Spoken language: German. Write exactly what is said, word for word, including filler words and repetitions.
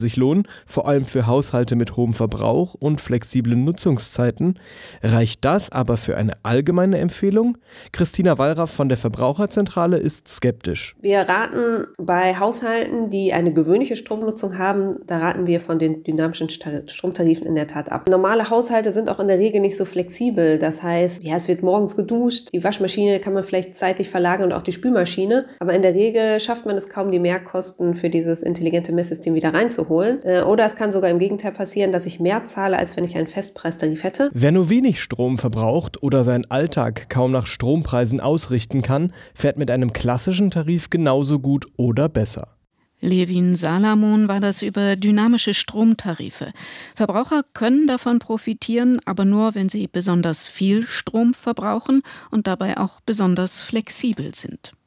sich lohnen, vor allem für Haushalte mit hohem Verbrauch und flexiblen Nutzungszeiten. Reicht das aber für eine allgemeine Empfehlung? Christina Wallraff von der Verbraucherzentrale ist skeptisch. Wir raten bei Haushalten, die eine gewöhnliche Stromnutzung haben, da raten wir von den dynamischen Stromtarifen in der Tat ab. Normale Haushalte sind auch in der Regel nicht so flexibel. Das heißt, ja, es wird morgens geduscht, die Waschmaschine kann man vielleicht zeitlich verlagern und auch die Spülmaschine. Aber in der Regel schafft man es kaum, die Mehrkosten für dieses intelligente Messsystem wieder reinzuholen. Oder es kann sogar im Gegenteil passieren, dass ich mehr zahle, als wenn ich einen Festpreistarif hätte. Wer nur wenig Strom verbraucht oder seinen Alltag kaum nach Strompreisen ausrichten kann, fährt mit einem klassischen Tarif genauso gut oder besser. Levin Salamon war das über dynamische Stromtarife. Verbraucher können davon profitieren, aber nur, wenn sie besonders viel Strom verbrauchen und dabei auch besonders flexibel sind.